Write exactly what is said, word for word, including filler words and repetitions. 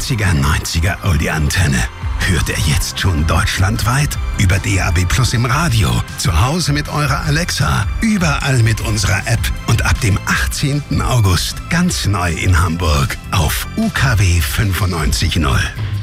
achtziger, neunziger Oldie-Antenne. Hört ihr jetzt schon deutschlandweit? Über D A B Plus im Radio, zu Hause mit eurer Alexa, überall mit unserer App und ab dem achtzehnten August ganz neu in Hamburg auf U K W fünfundneunzig Komma null.